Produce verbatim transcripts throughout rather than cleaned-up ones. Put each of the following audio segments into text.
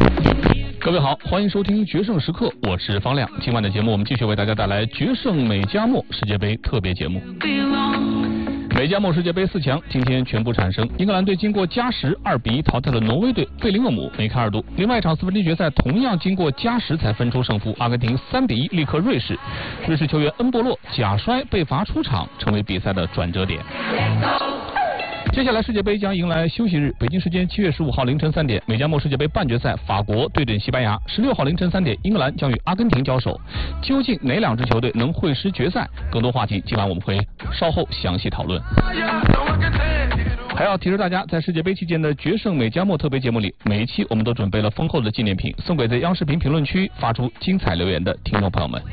各位好，欢迎收听决胜时刻，我是方亮。今晚的节目，我们继续为大家带来决胜美加墨世界杯特别节目。美加墨世界杯四强今天全部产生，英格兰队经过加时二比一淘汰了挪威队，贝林厄姆梅开二度。另外一场四分之一决赛同样经过加时才分出胜负，阿根廷三比一力克瑞士，瑞士球员恩波洛假摔被罚出场，成为比赛的转折点。接下来世界杯将迎来休息日，北京时间七月十五号凌晨三点，美加墨世界杯半决赛法国对阵西班牙，十六号凌晨三点，英格兰将与阿根廷交手。究竟哪两支球队能会师决赛？更多话题今晚我们会稍后详细讨论。还要提示大家，在世界杯期间的决胜美加墨特别节目里，每一期我们都准备了丰厚的纪念品，送给在央视频评论区发出精彩留言的听众朋友们。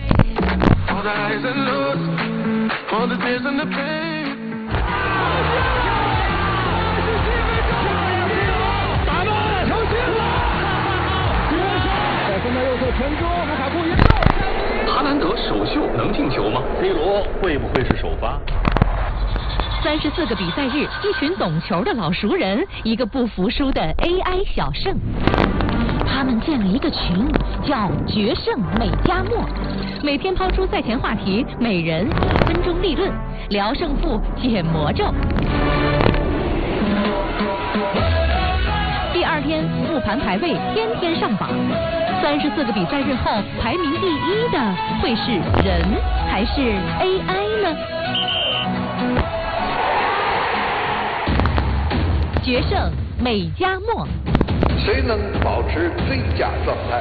哈兰德首秀能进球吗 ？C 罗会不会是首发？ 三十四个比赛日，一群懂球的老熟人，一个不服输的 A I 小胜。他们建了一个群，叫决胜美加墨，每天抛出赛前话题，每人一分钟立论，聊胜负，解魔咒。第二天复盘排位，天天上榜。三十四个比赛日后，排名第一的会是人还是 A I 呢？决胜美加墨， 谁能保持最佳状态？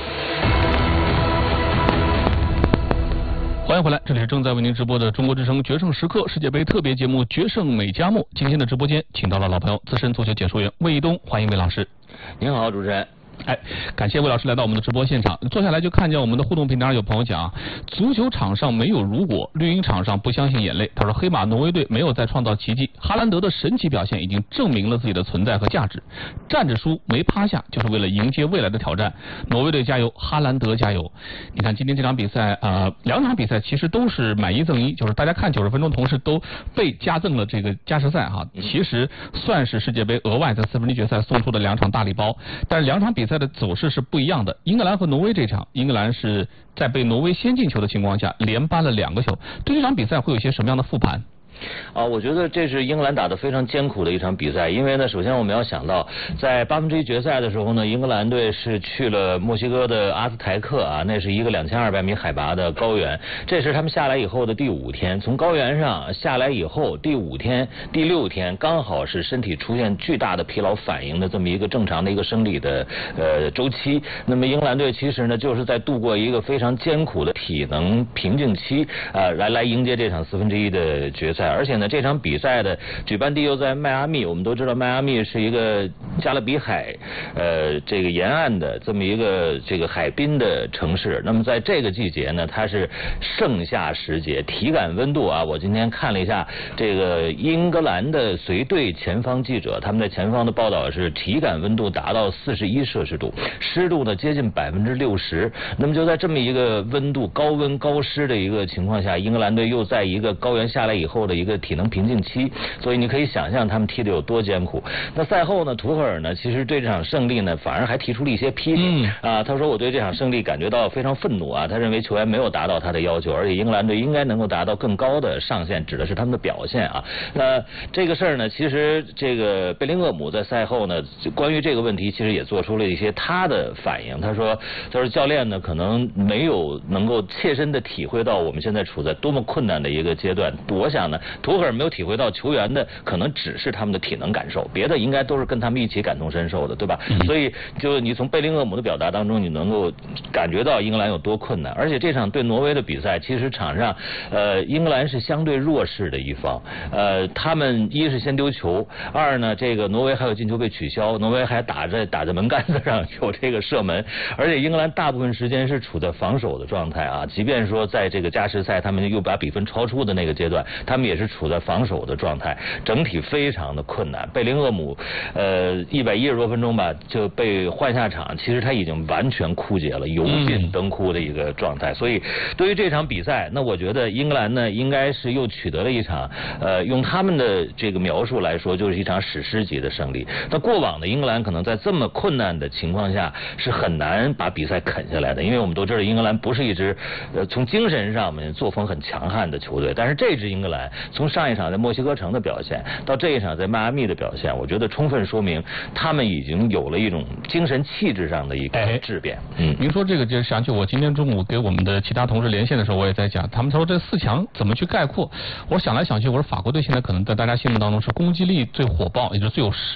欢迎回来，这里是正在为您直播的中国之声决胜时刻世界杯特别节目《决胜美加墨》。今天的直播间请到了老朋友资深足球解说员魏一东，欢迎魏老师。 您好，主持人。 哎，感谢魏老师来到我们的直播现场。坐下来就看见我们的互动平台上有朋友讲，足球场上没有如果，绿茵场上不相信眼泪。他说，黑马挪威队没有再创造奇迹，哈兰德的神奇表现已经证明了自己的存在和价值。站着输没趴下，就是为了迎接未来的挑战。挪威队加油，哈兰德加油！你看今天这场比赛，呃，两场比赛其实都是买一赠一，就是大家看九十分钟同时都被加赠了这个加时赛哈。其实算是世界杯额外在四分之一决赛送出的两场大礼包，但是两场比赛比赛的走势是不一样的。英格兰和挪威这场，英格兰是在被挪威先进球的情况下连扳了两个球。对这场比赛会有一些什么样的复盘？ 啊，我觉得这是英格兰打得非常艰苦的一场比赛，因为呢，首先我们要想到，在八分之一决赛的时候呢，英格兰队是去了墨西哥的阿兹台克啊，那是一个两千二百米海拔的高原，这是他们下来以后的第五天，从高原上下来以后，第五天、第六天刚好是身体出现巨大的疲劳反应的这么一个正常的一个生理的呃周期。那么英格兰队其实呢，就是在度过一个非常艰苦的体能瓶颈期啊、呃，来来迎接这场四分之一的决赛。而且呢，这场比赛的举办地又在迈阿密，我们都知道迈阿密是一个加勒比海呃这个沿岸的这么一个这个海滨的城市。那么在这个季节呢，它是盛夏时节，体感温度啊，我今天看了一下这个英格兰的随队前方记者，他们在前方的报道是体感温度达到四十一摄氏度，湿度呢接近百分之六十。那么就在这么一个温度高温高湿的一个情况下，英格兰队又在一个高原下来以后的一个体能瓶颈期，所以你可以想象他们踢得有多艰苦。那赛后呢，图赫尔呢，其实对这场胜利呢，反而还提出了一些批评、嗯、啊。他说我对这场胜利感觉到非常愤怒啊，他认为球员没有达到他的要求，而且英格兰队应该能够达到更高的上限，指的是他们的表现啊。那这个事儿呢，其实这个贝林厄姆在赛后呢，关于这个问题其实也做出了一些他的反应。他说，他说教练呢可能没有能够切身的体会到我们现在处在多么困难的一个阶段。我想呢，图赫尔没有体会到球员的可能只是他们的体能感受，别的应该都是跟他们一起感同身受的，对吧？嗯、所以就你从贝林厄姆的表达当中，你能够感觉到英格兰有多困难。而且这场对挪威的比赛，其实场上呃英格兰是相对弱势的一方，呃他们一是先丢球，二呢这个挪威还有进球被取消，挪威还打在打在门杆子上有这个射门，而且英格兰大部分时间是处在防守的状态啊，即便说在这个加时赛他们又把比分超出的那个阶段，他们也也是处在防守的状态，整体非常的困难。贝林厄姆，呃，一百一十多分钟吧就被换下场，其实他已经完全枯竭了，油尽灯枯的一个状态。所以对于这场比赛，那我觉得英格兰呢应该是又取得了一场，呃，用他们的这个描述来说，就是一场史诗级的胜利。那过往的英格兰可能在这么困难的情况下是很难把比赛啃下来的，因为我们都知道英格兰不是一支呃从精神上面作风很强悍的球队，但是这支英格兰从上一场在墨西哥城的表现到这一场在迈阿密的表现，我觉得充分说明他们已经有了一种精神气质上的一个质变。 嗯，您说这个就想起我今天中午给我们的其他同事连线的时候，我也在讲，他们说这四强怎么去概括？我想来想去，我说法国队现在可能在大家心目当中是攻击力最火爆，也就是最有实